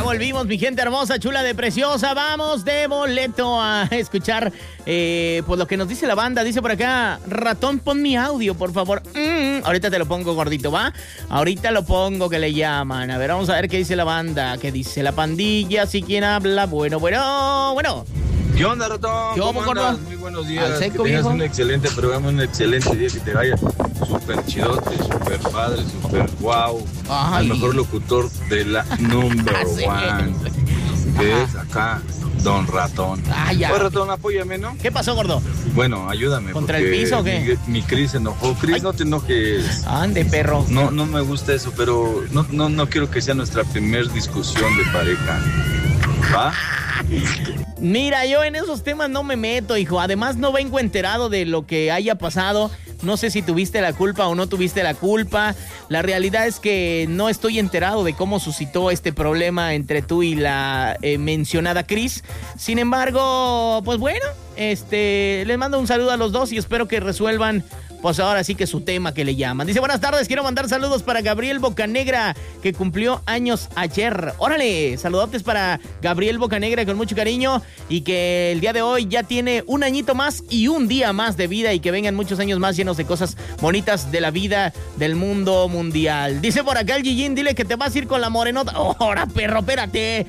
volvimos, mi gente hermosa, chula de preciosa. Vamos de boleto a escuchar pues lo que nos dice la banda. Dice por acá, ratón, pon mi audio, por favor. Ahorita te lo pongo, gordito, ¿va? Ahorita lo pongo, que le llaman. A ver, vamos a ver qué dice la banda. ¿Qué dice la pandilla? ¿Sí quién habla? Bueno. ¿Qué onda, ratón? ¿Cómo andas? Muy buenos días. Al seco, que tengas viejo. un excelente programa, un excelente día, que te vaya súper chidote, súper padre, súper guau. Ay. El mejor locutor de la number Sí. one, que es acá, Don Ratón. Ah, ya. Oye, Ratón, apóyame, ¿no? ¿Qué pasó, gordo? Bueno, ayúdame. ¿Contra el porque piso o qué? Mi Cris se enojó. Cris, no te enojes. Ande, perro. No me gusta eso, pero no quiero que sea nuestra primer discusión de pareja. ¿Va? Mira, yo en esos temas no me meto, hijo. Además, no vengo enterado de lo que haya pasado. No sé si tuviste la culpa o no tuviste la culpa. La realidad es que no estoy enterado de cómo suscitó este problema entre tú y la mencionada Cris. Sin embargo, pues bueno, les mando un saludo a los dos y espero que resuelvan, pues ahora sí que su tema que le llaman. Dice, buenas tardes, quiero mandar saludos para Gabriel Bocanegra, que cumplió años ayer. Órale, saludotes para Gabriel Bocanegra con mucho cariño, y que el día de hoy ya tiene un añito más y un día más de vida, y que vengan muchos años más llenos de cosas bonitas de la vida, del mundo mundial. Dice por acá el Gillín, dile que te vas a ir con la morenota. Ahora, perro, espérate.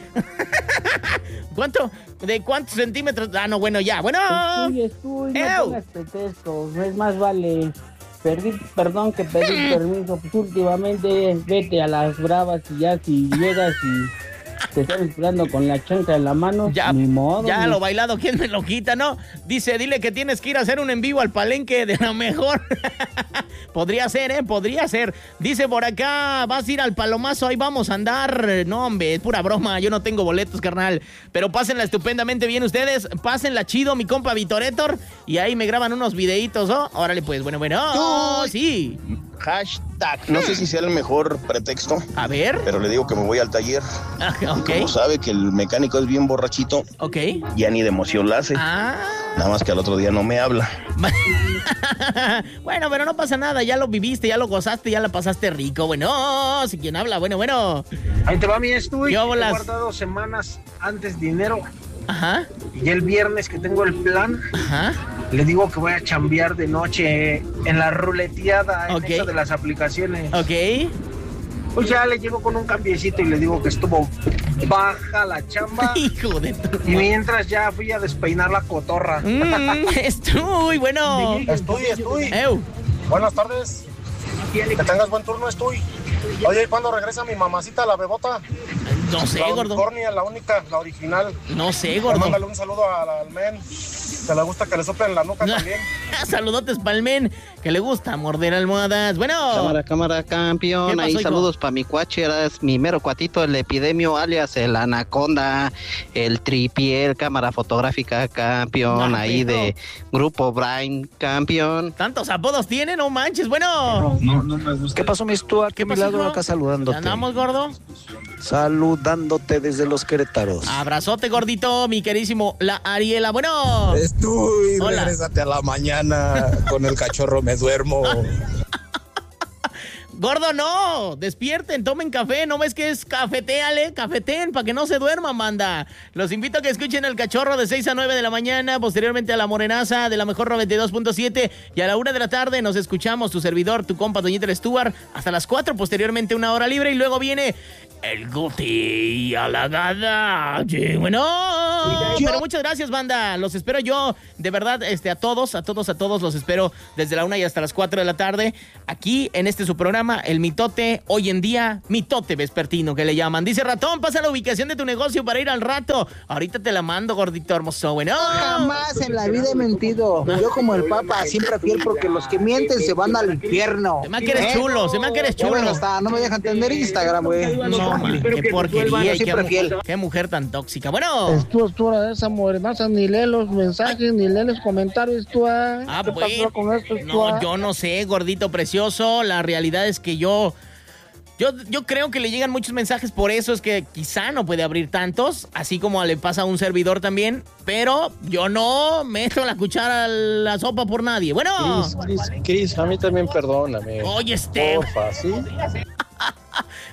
¿De cuántos centímetros? Ah, no, bueno, ya, bueno. Estoy, no pongas pretextos, es más vale pedir perdón que pedir permiso. Pues últimamente vete a las bravas y ya si llegas y te están esperando con la chancla en la mano, ya, ni modo. Ya lo bailado, ¿quién me lo quita, no? Dice, dile que tienes que ir a hacer un en vivo al Palenque de lo mejor. Podría ser, podría ser. Dice por acá, vas a ir al Palomazo, ahí vamos a andar. No, hombre, es pura broma, yo no tengo boletos, carnal. Pero pásenla estupendamente bien ustedes, pásenla chido, mi compa Vitorétor, y ahí me graban unos videitos, ¿oh? Órale pues, bueno, sí. Hashtag, no sé si sea el mejor pretexto. A ver. Pero le digo que me voy al taller. Ok. Como sabe que el mecánico es bien borrachito. Ok. Ya ni de emoción la hace. Nada más que al otro día no me habla. Bueno, pero no pasa nada, ya lo viviste, ya lo gozaste, ya la pasaste rico. Bueno, si quien habla, bueno. Ahí te va mi estudio. Yo He bolas. guardado semanas antes dinero. Ajá. Y el viernes que tengo el plan, le digo que voy a chambear de noche en la ruleteada, en eso de las aplicaciones. Ok. Pues ya le llego con un cambiecito y le digo que estuvo baja la chamba. Hijo de tu... Y mientras ya fui a despeinar la cotorra. Estoy, bueno. Estoy. Buenas tardes. Que tengas buen turno, estoy. Oye, ¿y cuándo regresa mi mamacita, la bebota? No sé, la gordo. Unicornia, la única, la original. No sé, gordo. Mándale un saludo al men. Que le gusta que le soplen la nuca también. Saludotes para el men, que le gusta morder almohadas. Bueno. Cámara, campeón. Ahí saludos para mi cuache, es mi mero cuatito, el Epidemio, alias el Anaconda, el Tripiel, cámara fotográfica, campeón, ahí de Grupo Brain, campeón. ¿Tantos apodos tiene? No manches, bueno. No me gusta. ¿Qué pasó, mi Stuart? ¿Qué milagro acá saludándote? ¿Andamos, gordo? Saludándote desde los Querétaros. Abrazote, gordito, mi querísimo La Ariela. Bueno. Estoy, hola. Regrésate a la mañana. Con el cachorro me duermo. Gordo, no, despierten, tomen café, ¿no ves que es cafetéale? Cafeteen para que no se duerman, manda. Los invito a que escuchen El Cachorro de 6 a 9 de la mañana, posteriormente a La Morenaza de la mejor 92.7, y a la 1 de la tarde nos escuchamos, tu servidor, tu compa Doñita Stuart, hasta las 4, posteriormente una hora libre, y luego viene El Guti a la gada. Bueno, pero muchas gracias, banda, los espero yo, de verdad, a todos, los espero desde la 1 y hasta las 4 de la tarde, aquí en su programa, El Mitote, hoy en día, Mitote Vespertino, que le llaman. Dice Ratón, pasa la ubicación de tu negocio para ir al rato. Ahorita te la mando, gordito hermoso. Bueno. Jamás en la vida he mentido. Yo como el Papa, siempre fiel, porque los que mienten se van al infierno. Se me que eres chulo, Bueno, no me dejan tener Instagram, güey. No, qué porquería. Fiel. Qué mujer tan tóxica. Bueno. Tú de esa morenaza, ni lee los mensajes, ni lee los comentarios, tú. ¿Qué pasó con esto, no, yo no sé, gordito precioso. La realidad es que yo creo que le llegan muchos mensajes, por eso es que quizá no puede abrir tantos, así como le pasa a un servidor también, pero yo no meto la cuchara a la sopa por nadie. Bueno. Cris, a mí también perdóname. Oye, Porfa, ¿sí?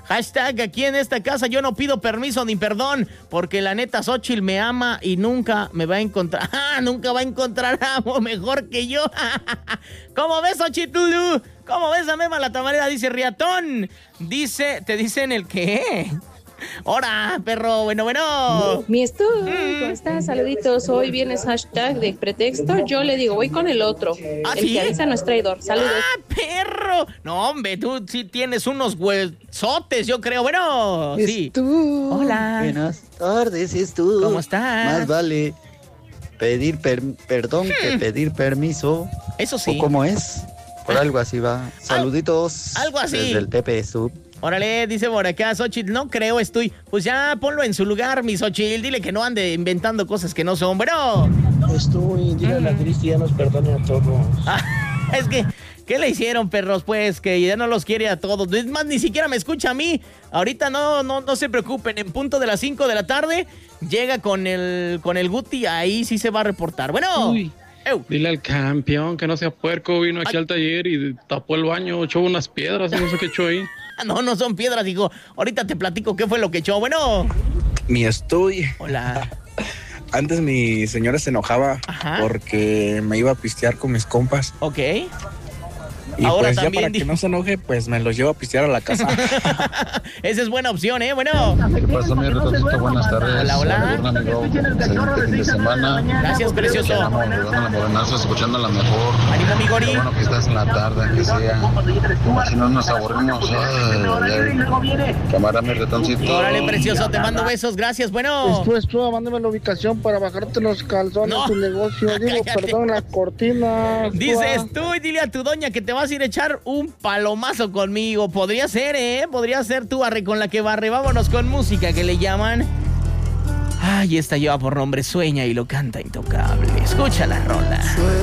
Hashtag, aquí en esta casa yo no pido permiso ni perdón, porque la neta Xochitl me ama y nunca me va a encontrar. Nunca va a encontrar amo mejor que yo. ¿Cómo ves, Xochitl? ¿Cómo ves a Mema la tamalera? Dice Riatón. ¿Te dicen el qué? ¡Hora, perro! Bueno. Mi estudio, ¿cómo estás? Saluditos. Hoy vienes hashtag de pretexto. Yo le digo, voy con el otro. El ¿sí? que avisa no es traidor. Saludos. Perro! No, hombre, tú sí tienes unos huesotes, yo creo. Bueno, sí. Tú. Hola. Buenas tardes, tú. ¿Cómo estás? Más vale pedir perdón que pedir permiso. Eso sí. ¿O cómo es? Por algo así va. Saluditos. Algo así. Desde el Tepe Sub. Órale, dice por acá, Xochitl, no creo, estoy. Pues ya ponlo en su lugar, mi Xochitl. Dile que no ande inventando cosas que no son, bro. Dile a la Cristi, ya nos perdone a todos. Es que, ¿qué le hicieron, perros? Pues que ya no los quiere a todos. Es más, ni siquiera me escucha a mí. Ahorita no se preocupen. En punto de las 5 de la tarde llega con el Guti. Ahí sí se va a reportar. Bueno. Uy. Dile al campeón que no sea puerco, vino aquí al taller y tapó el baño, echó unas piedras, no sé qué echó ahí. No son piedras, hijo. Ahorita te platico qué fue lo que echó. Bueno. Mi estoy. Hola. Antes mi señora se enojaba porque me iba a pistear con mis compas. Ok. Y ahora pues también, ya para que no se enoje, pues me los llevo a pistear a la casa. Esa es buena opción, ¿eh? Bueno. ¿Qué pasó, mi ratoncito? Buenas tardes. Hola. Un amigo, excelente fin de semana. Gracias, precioso. Escuchando la mejor. Ánimo, mi Gori. Qué bueno que estás en la tarde, que sea. Si no nos aburrimos. Cámara, mi ratoncito. Órale, precioso, te mando besos. Gracias, bueno. Después tú, mándame la ubicación para bajarte los calzones en tu negocio. Digo, perdón, las cortinas. Dices tú y dile a tu doña que te vas a ir a echar un palomazo conmigo. Podría ser, podría ser tú, arre con la que barre. Vámonos con música que le llaman. Ay, esta lleva por nombre Sueña y lo canta Intocable. Escucha la rola.